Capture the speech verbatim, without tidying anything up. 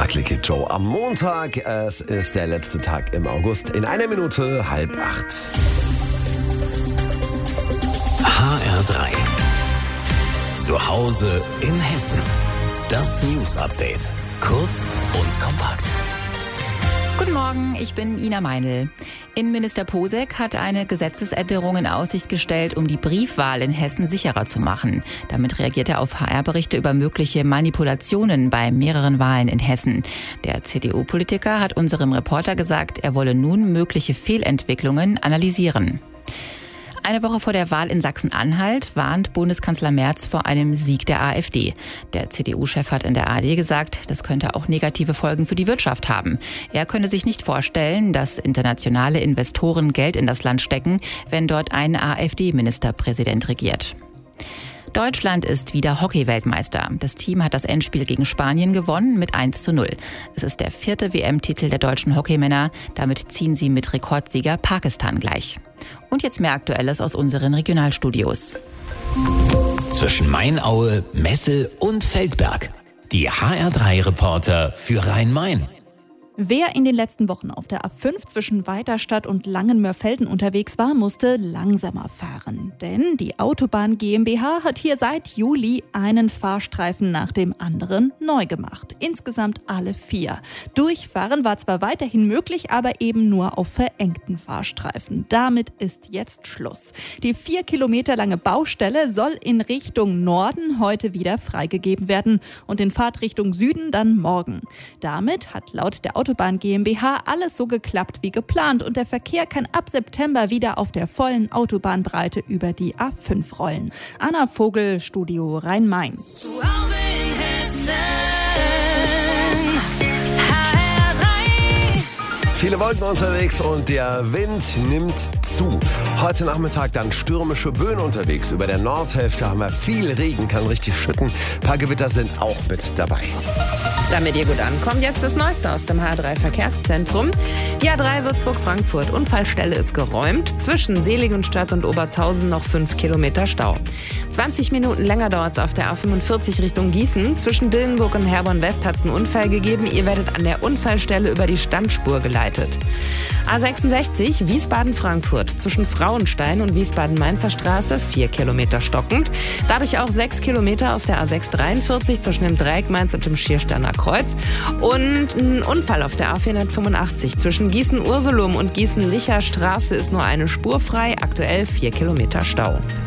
Ugly Kid Joe am Montag. Es ist der letzte Tag im August. In einer Minute halb acht. H R drei. Zu Hause in Hessen. Das News Update. Kurz und kompakt. Guten Morgen, ich bin Ina Meinl. Innenminister Posek hat eine Gesetzesänderung in Aussicht gestellt, um die Briefwahl in Hessen sicherer zu machen. Damit reagiert er auf H R-Berichte über mögliche Manipulationen bei mehreren Wahlen in Hessen. Der C D U-Politiker hat unserem Reporter gesagt, er wolle nun mögliche Fehlentwicklungen analysieren. Eine Woche vor der Wahl in Sachsen-Anhalt warnt Bundeskanzler Merz vor einem Sieg der AfD. Der C D U-Chef hat in der A R D gesagt, das könnte auch negative Folgen für die Wirtschaft haben. Er könne sich nicht vorstellen, dass internationale Investoren Geld in das Land stecken, wenn dort ein AfD-Ministerpräsident regiert. Deutschland ist wieder Hockey-Weltmeister. Das Team hat das Endspiel gegen Spanien gewonnen mit eins zu null. Es ist der vierte W M-Titel der deutschen Hockeymänner. Damit ziehen sie mit Rekordsieger Pakistan gleich. Und jetzt mehr Aktuelles aus unseren Regionalstudios. Zwischen Mainaue, Messel und Feldberg. Die H R drei Reporter für Rhein-Main. Wer in den letzten Wochen auf der A fünf zwischen Weiterstadt und Langenmörfelden unterwegs war, musste langsamer fahren. Denn die Autobahn GmbH hat hier seit Juli einen Fahrstreifen nach dem anderen neu gemacht. Insgesamt alle vier. Durchfahren war zwar weiterhin möglich, aber eben nur auf verengten Fahrstreifen. Damit ist jetzt Schluss. Die vier Kilometer lange Baustelle soll in Richtung Norden heute wieder freigegeben werden und in Fahrtrichtung Süden dann morgen. Damit hat laut der Autobahn GmbH alles so geklappt wie geplant und der Verkehr kann ab September wieder auf der vollen Autobahnbreite über die A fünf rollen. Anna Vogel, Studio Rhein-Main. Zu Hause in Hessen. Viele Wolken unterwegs und der Wind nimmt zu. Heute Nachmittag dann stürmische Böen unterwegs. Über der Nordhälfte haben wir viel Regen, kann richtig schütten. Ein paar Gewitter sind auch mit dabei. Damit ihr gut ankommt, jetzt das Neueste aus dem H R drei Verkehrszentrum. Die A drei Würzburg-Frankfurt. Unfallstelle ist geräumt. Zwischen Seligenstadt und Obertshausen noch fünf Kilometer Stau. zwanzig Minuten länger dauert es auf der A fünfundvierzig Richtung Gießen. Zwischen Dillenburg und Herborn-West hat es einen Unfall gegeben. Ihr werdet an der Unfallstelle über die Standspur geleitet. A sechsundsechzig Wiesbaden-Frankfurt. Zwischen Frauenstein und Wiesbaden-Mainzer Straße vier Kilometer stockend. Dadurch auch sechs Kilometer auf der A sechshundertdreiundvierzig zwischen dem Dreieck Mainz und dem Schiersteiner Kreuz. Und ein Unfall auf der A vierhundertfünfundachtzig. Zwischen Gießen-Ursulum und Gießen-Licher Straße ist nur eine Spur frei. Aktuell vier Kilometer Stau.